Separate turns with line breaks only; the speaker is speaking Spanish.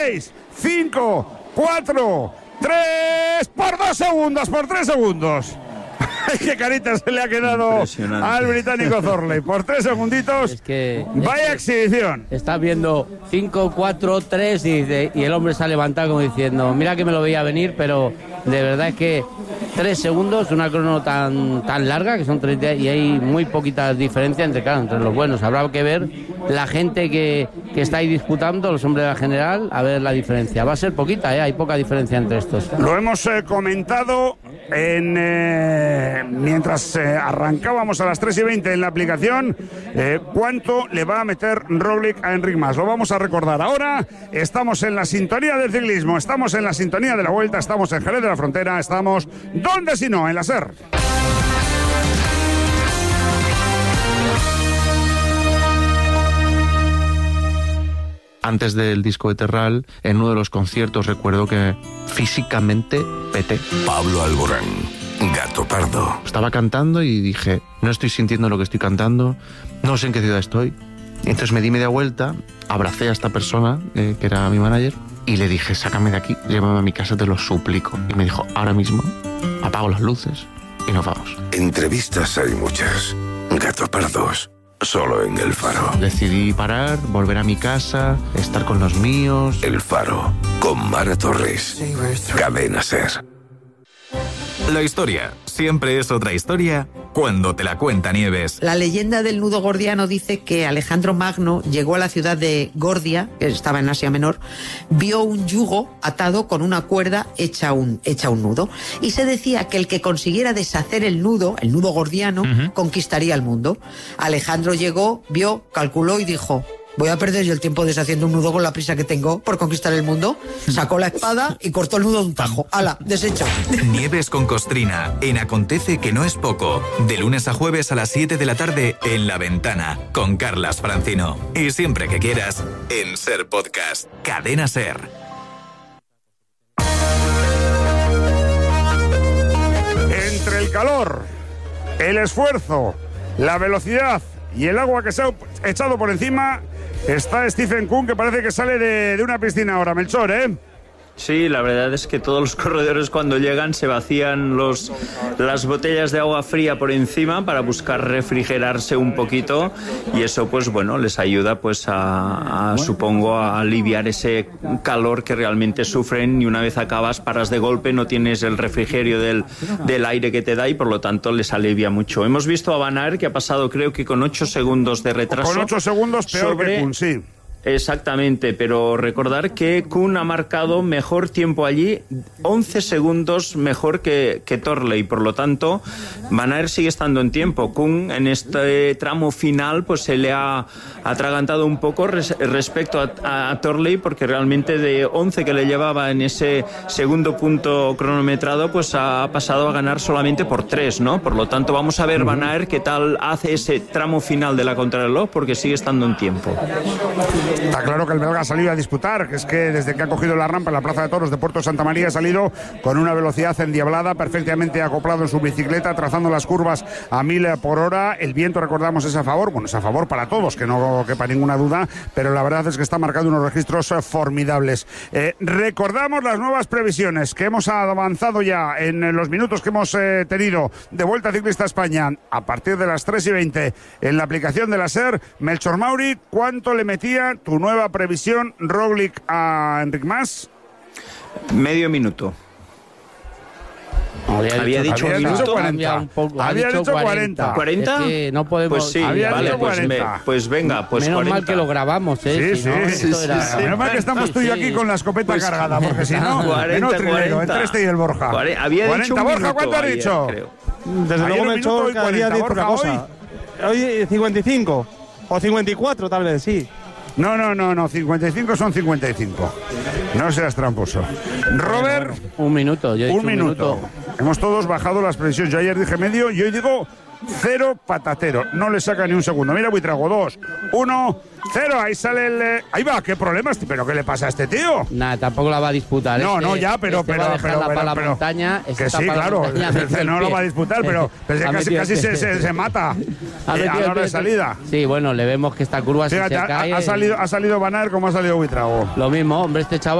6, 5, 4, 3, por 2 segundos, por 3 segundos. ¡Qué carita se le ha quedado al británico Thornley! Por 3 segunditos, vaya exhibición.
Estás viendo 5, 4, 3 y el hombre se ha levantado como diciendo, mira que me lo veía venir, pero de verdad es que 3 segundos, una crono tan larga, que son 30, y hay muy poquita diferencia entre los buenos. Habrá que ver la gente que está ahí disputando, los hombres de la general, a ver la diferencia. Va a ser poquita, hay poca diferencia entre estos.
Lo hemos comentado mientras arrancábamos a las 3:20 en la aplicación, cuánto le va a meter Roglic a Enric Mas. Lo vamos a recordar ahora. Estamos en la sintonía del ciclismo, estamos en la sintonía de la Vuelta, estamos en Jerez de la Frontera, estamos, ¿dónde si no? En la SER.
Antes del disco de Terral, en uno de los conciertos recuerdo que físicamente peté.
Pablo Alborán, Gato Pardo.
Estaba cantando y dije, no estoy sintiendo lo que estoy cantando, no sé en qué ciudad estoy. Entonces me di media vuelta, abracé a esta persona, que era mi manager, y le dije, sácame de aquí, llévame a mi casa, te lo suplico. Y me dijo, ahora mismo, apago las luces y nos vamos.
Entrevistas hay muchas. Gato Pardos. Solo en El Faro.
Decidí parar, volver a mi casa, estar con los míos.
El Faro, con Mara Torres. Cadena SER.
La historia siempre es otra historia cuando te la cuenta Nieves.
La leyenda del nudo gordiano dice que Alejandro Magno llegó a la ciudad de Gordia, que estaba en Asia Menor, vio un yugo atado con una cuerda hecha un nudo. Y se decía que el que consiguiera deshacer el nudo gordiano, conquistaría el mundo. Alejandro llegó, vio, calculó y dijo... Voy a perder yo el tiempo deshaciendo un nudo con la prisa que tengo por conquistar el mundo. Sacó la espada y cortó el nudo de un tajo. ¡Hala! Deshecho.
Nieves con Costrina, en Acontece que no es poco. De lunes a jueves a las 7 de la tarde en La Ventana, con Carlas Francino. Y siempre que quieras, en SER Podcast. Cadena SER.
Entre el calor, el esfuerzo, la velocidad y el agua que se ha echado por encima, está Stephen Kuhn, que parece que sale de una piscina ahora. Melchor, ¿eh?
Sí, la verdad es que todos los corredores cuando llegan se vacían las botellas de agua fría por encima para buscar refrigerarse un poquito, y eso pues bueno, les ayuda pues supongo a aliviar ese calor que realmente sufren, y una vez acabas paras de golpe, no tienes el refrigerio del aire que te da y por lo tanto les alivia mucho. Hemos visto a Van Aert que ha pasado creo que con 8 segundos de retraso.
Con 8 segundos peor que Kuhn, sí.
Exactamente, pero recordar que Kuhn ha marcado mejor tiempo allí, 11 segundos mejor que Thornley, por lo tanto Van Aert sigue estando en tiempo. Kuhn en este tramo final pues se le ha atragantado un poco respecto a Thornley, porque realmente de 11 que le llevaba en ese segundo punto cronometrado pues ha pasado a ganar solamente por 3, ¿no? Por lo tanto vamos a ver Van Aert qué tal hace ese tramo final de la contrarreloj, porque sigue estando en tiempo.
Está claro que el belga ha salido a disputar, que es que desde que ha cogido la rampa en la Plaza de Toros de Puerto Santa María ha salido con una velocidad endiablada, perfectamente acoplado en su bicicleta, trazando las curvas a 1000 por hora. El viento, recordamos, es a favor, bueno, es a favor para todos, que no quepa ninguna duda, pero la verdad es que está marcando unos registros formidables. Recordamos las nuevas previsiones que hemos avanzado ya en los minutos que hemos tenido de Vuelta Ciclista España a partir de las 3:20 en la aplicación de la SER. Melchor Mauri, ¿cuánto le metía tu nueva previsión Roglic a Enric Mas?
Medio minuto. Había dicho
40. Había dicho 40.
¿40?
Es que no podemos...
Pues sí, vale, pues venga, pues
menos
40.
mal que lo grabamos, ¿eh?
Sí, menos mal que estamos tú y yo aquí con la escopeta cargada, porque si no, 40, entre este y el Borja.
Había dicho un
Borja,
minuto,
¿cuánto has dicho?
Creo.
Desde luego Melchor cada día dice una cosa. Hoy 55 o 54 tal vez, sí.
No, 55 son 55. No seas tramposo. Robert,
un minuto.
un minuto. Hemos todos bajado las previsiones. Yo ayer dije medio y hoy digo 0 patatero. No le saca ni un segundo. Mira Buitrago, 2, 1, 0. Ahí sale el... Ahí va, ¿qué problemas? ¿Pero qué le pasa a este tío?
Nada, tampoco la va a disputar.
No, ya, pero
la montaña.
Que sí, claro. No lo va a disputar, pero casi se mata a la hora de salida.
Sí, bueno, le vemos que esta curva se cae.
Ha salido Van Aert como ha salido Buitrago.
Lo mismo, hombre, este chaval.